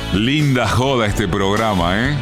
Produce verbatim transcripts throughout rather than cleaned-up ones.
Linda joda este programa, ¿eh?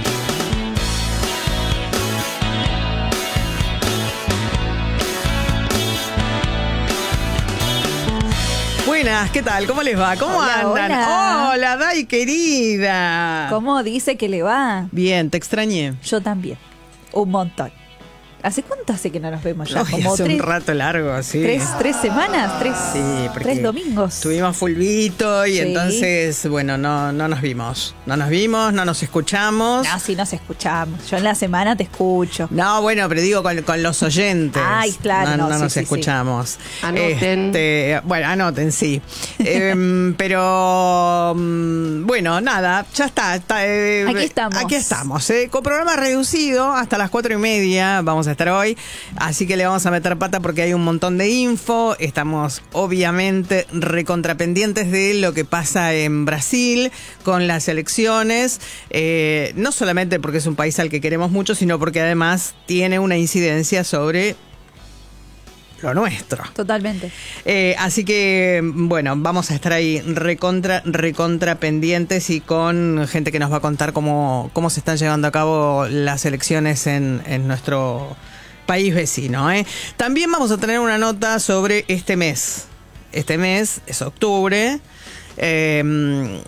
Buenas, ¿qué tal? ¿Cómo les va? ¿Cómo Hola, andan? hola. Hola, Dai, querida. ¿Cómo dice que le va? Bien, te extrañé. Yo también. Un montón. ¿Hace cuánto hace que no nos vemos ya? Ay, Como hace tres, un rato largo, sí. tres, tres semanas, tres, Sí, porque tres domingos. Tuvimos fulbito y Sí. entonces, bueno, no, no nos vimos. No nos vimos, no nos escuchamos. No, sí nos escuchamos. Yo en la semana te escucho. No, bueno, pero digo con, con los oyentes. Ay, claro, No, no, no sí, nos sí, escuchamos. Anoten. Este, bueno, anoten, sí. eh, pero, mm, bueno, nada, ya está. está eh, Aquí estamos. Aquí estamos. Eh, con programa reducido hasta las cuatro y media vamos a estar hoy. Así que le vamos a meter pata porque hay un montón de info. Estamos obviamente recontrapendientes de lo que pasa en Brasil con las elecciones. Eh, no solamente porque es un país al que queremos mucho, sino porque además tiene una incidencia sobre lo nuestro. Totalmente. Eh, así que, bueno, vamos a estar ahí recontra, recontra pendientes y con gente que nos va a contar cómo, cómo se están llevando a cabo las elecciones en, en nuestro país vecino, ¿eh? También vamos a tener una nota sobre este mes. Este mes es octubre. Eh,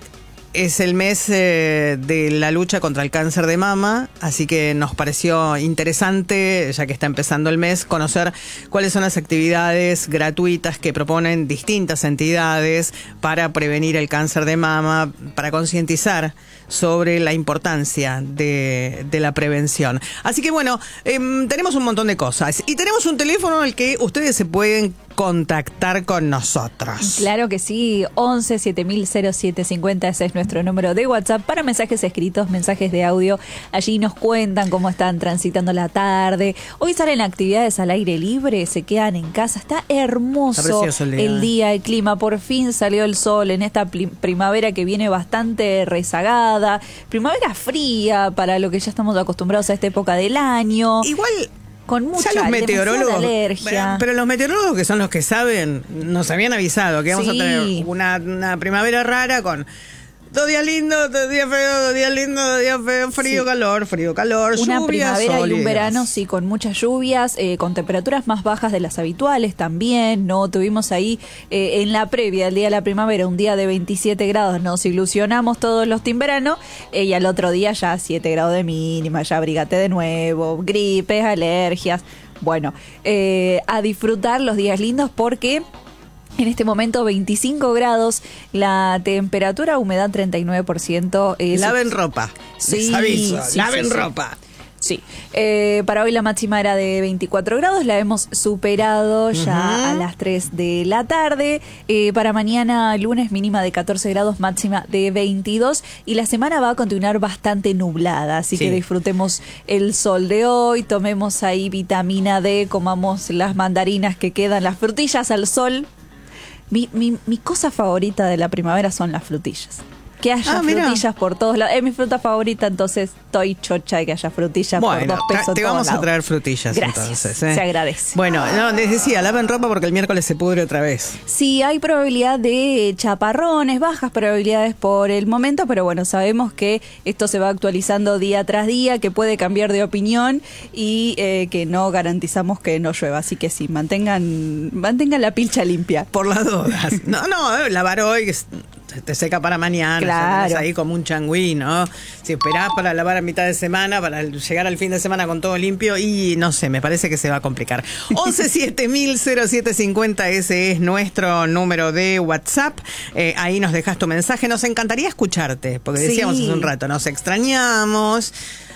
Es el mes eh, de la lucha contra el cáncer de mama, así que nos pareció interesante, ya que está empezando el mes, conocer cuáles son las actividades gratuitas que proponen distintas entidades para prevenir el cáncer de mama, para concientizar sobre la importancia de, de la prevención. Así que bueno, eh, tenemos un montón de cosas y tenemos un teléfono al que ustedes se pueden contactar con nosotros. Claro que sí, once siete mil cero siete cincuenta, ese es nuestro número de WhatsApp para mensajes escritos, mensajes de audio. Allí nos cuentan cómo están transitando la tarde. Hoy salen actividades al aire libre, se quedan en casa. Está hermoso Está precioso el día. el día, el clima. Por fin salió el sol en esta pli- primavera que viene bastante rezagada. Primavera fría para lo que ya estamos acostumbrados a esta época del año. Igual Con mucha ya los meteorólogos, alergia. pero, pero los meteorólogos que son los que saben, nos habían avisado que vamos Sí. a tener una, una primavera rara con dos días lindos, dos días feos, dos días lindos, dos días feos, frío, Sí. calor, frío, calor, Una lluvia, primavera sol y un demás. verano, sí, con muchas lluvias, eh, con temperaturas más bajas de las habituales también, ¿no? Tuvimos ahí eh, en la previa, el día de la primavera, un día de veintisiete grados, nos ilusionamos todos los timberanos, eh, y al otro día ya siete grados de mínima, ya abrígate de nuevo, gripes, alergias. Bueno, eh, a disfrutar los días lindos porque en este momento veinticinco grados, la temperatura, humedad treinta y nueve por ciento. Es, Laven ropa. Sí, Les aviso, sí, laven sí, sí. ropa. Sí, eh, para hoy la máxima era de veinticuatro grados, la hemos superado ya Ujú. a las tres de la tarde. Eh, para mañana, lunes, mínima de catorce grados, máxima de veintidós. Y la semana va a continuar bastante nublada, así Sí. que disfrutemos el sol de hoy, tomemos ahí vitamina D, comamos las mandarinas que quedan, las frutillas al sol. Mi, mi, mi cosa favorita de la primavera son las frutillas. Que haya Ah, mira. frutillas por todos lados. Es mi fruta favorita, entonces estoy chocha de que haya frutillas por Bueno, dos pesos. te todos vamos a lados. traer frutillas Gracias, entonces. ¿eh? se agradece. Bueno, no, les decía, laven ropa porque el miércoles se pudre otra vez. Sí, hay probabilidad de chaparrones, bajas probabilidades por el momento, pero bueno, sabemos que esto se va actualizando día tras día, que puede cambiar de opinión y eh, que no garantizamos que no llueva. Así que sí, mantengan, mantengan la pilcha limpia. Por las dudas. No, no, eh, lavar hoy, que s- te seca para mañana. Claro. Tenés ahí como un changüí, ¿no? Si esperás para lavar a mitad de semana, para llegar al fin de semana con todo limpio, y no sé, me parece que se va a complicar. once siete mil cero siete cincuenta, ese es nuestro número de WhatsApp. Eh, ahí nos dejas tu mensaje. Nos encantaría escucharte, porque decíamos Sí. hace un rato, nos extrañamos.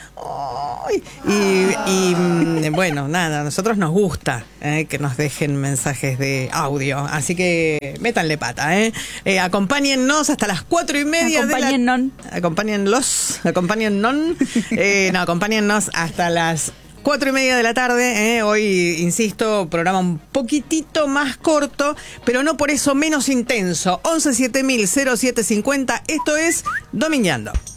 Ay, y, y, mm, bueno, nada, a nosotros nos gusta eh, que nos dejen mensajes de audio, así que métanle pata, ¿eh? Eh, acompáñennos hasta las cuatro y media de la... Acompáñennos. Acompáñenlos, acompáñennos, eh, no, acompáñennos hasta las cuatro y media de la tarde, ¿eh? Hoy, insisto, programa un poquitito más corto, pero no por eso menos intenso. once siete mil cero siete cincuenta, esto es Domingueando.